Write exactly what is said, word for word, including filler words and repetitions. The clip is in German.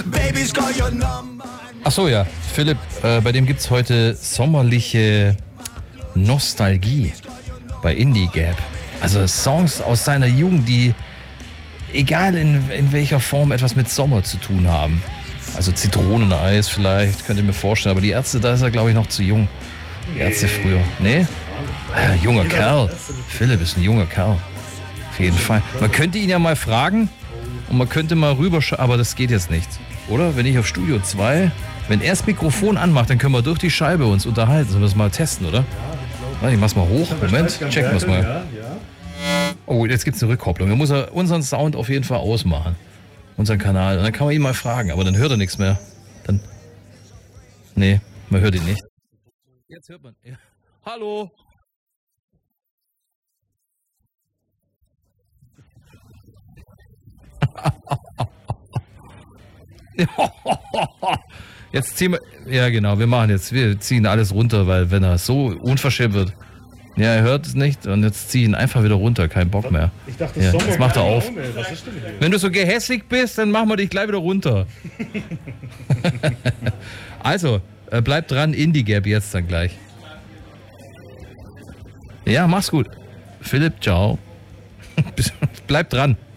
Ach so, ja. Philipp, äh, bei dem gibt es heute sommerliche Nostalgie bei Indie Gap. Also Songs aus seiner Jugend, die, egal in, in welcher Form, etwas mit Sommer zu tun haben. Also Zitroneneis vielleicht, könnt ihr mir vorstellen. Aber die Ärzte, da ist er, glaube ich, noch zu jung. Die Ärzte früher. Nee? Ah, junger Kerl. Philipp ist ein junger Kerl. Auf jeden Fall. Man könnte ihn ja mal fragen und man könnte mal rüberschauen, aber das geht jetzt nicht. Oder? Wenn ich auf Studio zwei, wenn er das Mikrofon anmacht, dann können wir durch die Scheibe uns unterhalten. Sollen wir das mal testen, oder? Ich mach's mal hoch. Moment, checken wir es mal. Oh, jetzt gibt's eine Rückkopplung. Da muss er unseren Sound auf jeden Fall ausmachen. Unseren Kanal. Und dann kann man ihn mal fragen, aber dann hört er nichts mehr. Dann. Nee, man hört ihn nicht. Jetzt hört man. Ja. Hallo! Jetzt ziehen wir. Ja, genau, wir machen jetzt. Wir ziehen alles runter, weil wenn er so unverschämt wird. Ja, er hört es nicht und jetzt zieh ihn einfach wieder runter, kein Bock mehr. Ich dachte, ja, Sommer jetzt macht er auf. Laune. Was ist denn hier? Wenn du so gehässig bist, dann machen wir dich gleich wieder runter. Also, äh, bleib dran, Indie Gap jetzt dann gleich. Ja, mach's gut. Philipp, ciao. Bleib dran.